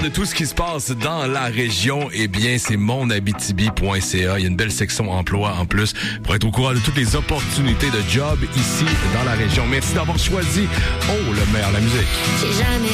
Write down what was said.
de tout ce qui se passe dans la région, eh bien, c'est monabitibi.ca. Il y a une belle section emploi en plus pour être au courant de toutes les opportunités de job ici dans la région. Merci d'avoir choisi le meilleur, la musique. J'ai jamais